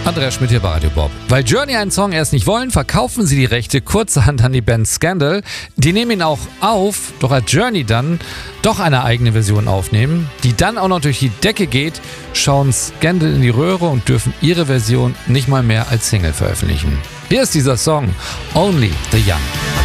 Andreas Schmidt hier bei Radio Bob. Weil Journey einen Song erst nicht wollen, verkaufen sie die Rechte kurzerhand an die Band Scandal. Die nehmen ihn auch auf, doch als Journey dann doch eine eigene Version aufnehmen, die dann auch noch durch die Decke geht, schauen Scandal in die Röhre und dürfen ihre Version nicht mal mehr als Single veröffentlichen. Hier ist dieser Song Only the Young.